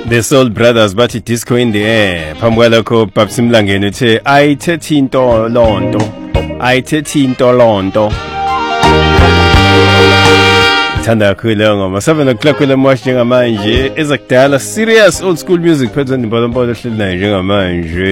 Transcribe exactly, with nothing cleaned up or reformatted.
The Soul Brothers bathi disco in the air. Phambi kwalokho Babs Mlangeni uthe ayithethi into lonto. Ayithethi into lonto. Thanda kakhulu ngoma seven o'clock kule mosh njengamanje ezakudala serious old school music phezulu imbonombono ehleli nayo njengamanje.